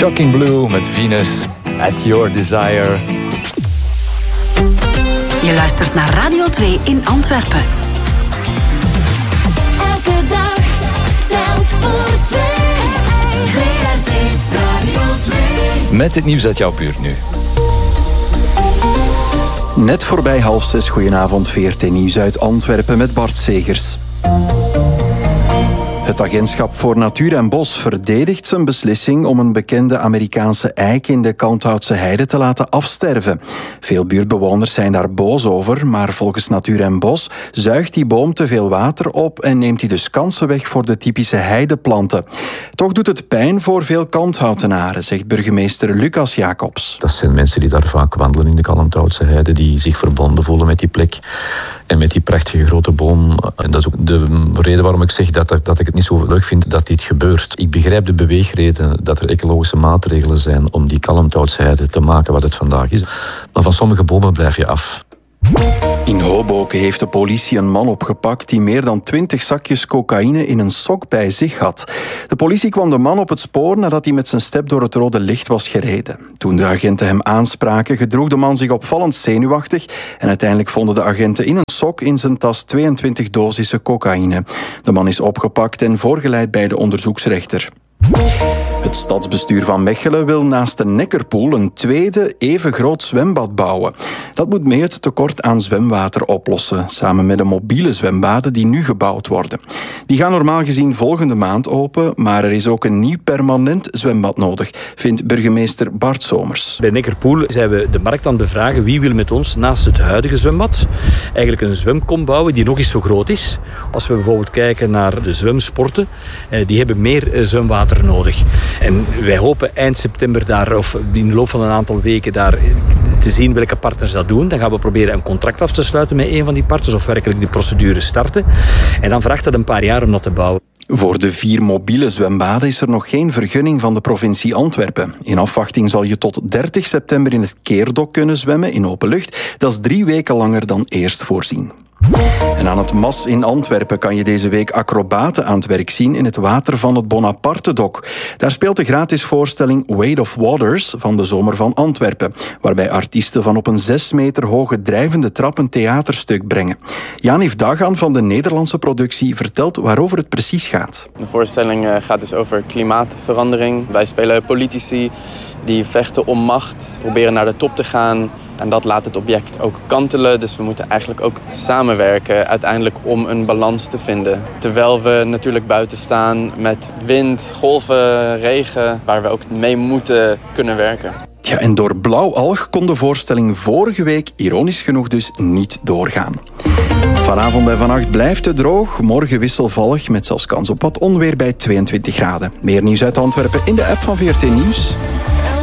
Shocking Blue met Venus, At Your Desire. Je luistert naar Radio 2 in Antwerpen. Elke dag telt voor 2. VRT Radio 2. Met het nieuws uit jouw buurt nu. Net voorbij 5:30. Goedenavond, VRT Nieuws uit Antwerpen met Bart Segers. Het Agentschap voor Natuur en Bos verdedigt zijn beslissing om een bekende Amerikaanse eik in de Kalmthoutse Heide te laten afsterven. Veel buurtbewoners zijn daar boos over, maar volgens Natuur en Bos zuigt die boom te veel water op en neemt hij dus kansen weg voor de typische heideplanten. Toch doet het pijn voor veel Kalmthoutenaren, zegt burgemeester Lucas Jacobs. Dat zijn mensen die daar vaak wandelen in de Kalmthoutse Heide, die zich verbonden voelen met die plek en met die prachtige grote boom. En dat is ook de reden waarom ik zeg dat ik het niet zo leuk vind dat dit gebeurt. Ik begrijp de beweegreden dat er ecologische maatregelen zijn om die Kalmthoutse Heide te maken wat het vandaag is. Maar van sommige bomen blijf je af. In Hoboken heeft de politie een man opgepakt die meer dan 20 zakjes cocaïne in een sok bij zich had. De politie kwam de man op het spoor nadat hij met zijn step door het rode licht was gereden. Toen de agenten hem aanspraken, gedroeg de man zich opvallend zenuwachtig en uiteindelijk vonden de agenten in een sok in zijn tas 22 dosissen cocaïne. De man is opgepakt en voorgeleid bij de onderzoeksrechter. Het stadsbestuur van Mechelen wil naast de Nekkerpoel een tweede, even groot zwembad bouwen. Dat moet mee het tekort aan zwemwater oplossen, samen met de mobiele zwembaden die nu gebouwd worden. Die gaan normaal gezien volgende maand open, maar er is ook een nieuw permanent zwembad nodig, vindt burgemeester Bart Somers. Bij Nekkerpoel zijn we de markt aan het bevragen wie wil met ons naast het huidige zwembad eigenlijk een zwemkom bouwen die nog eens zo groot is. Als we bijvoorbeeld kijken naar de zwemsporten, die hebben meer zwemwater nodig. En wij hopen eind september daar, of in de loop van een aantal weken daar te zien welke partners dat doen. Dan gaan we proberen een contract af te sluiten met een van die partners of werkelijk die procedure starten. En dan vraagt dat een paar jaar om dat te bouwen. Voor de 4 mobiele zwembaden is er nog geen vergunning van de provincie Antwerpen. In afwachting zal je tot 30 september in het Keerdok kunnen zwemmen in open lucht. Dat is 3 weken langer dan eerst voorzien. En aan het Mas in Antwerpen kan je deze week acrobaten aan het werk zien in het water van het Bonaparte-dok. Daar speelt de gratis voorstelling Weight of Waters van de Zomer van Antwerpen, waarbij artiesten van op een 6 meter hoge drijvende trap een theaterstuk brengen. Janif Dagan van de Nederlandse productie vertelt waarover het precies gaat. De voorstelling gaat dus over klimaatverandering. Wij spelen politici die vechten om macht, proberen naar de top te gaan. En dat laat het object ook kantelen. Dus we moeten eigenlijk ook samenwerken uiteindelijk om een balans te vinden. Terwijl we natuurlijk buiten staan met wind, golven, regen, waar we ook mee moeten kunnen werken. Ja, en door blauwalg kon de voorstelling vorige week, ironisch genoeg dus, niet doorgaan. Vanavond en vannacht blijft het droog, morgen wisselvallig met zelfs kans op wat onweer bij 22 graden. Meer nieuws uit Antwerpen in de app van VRT Nieuws.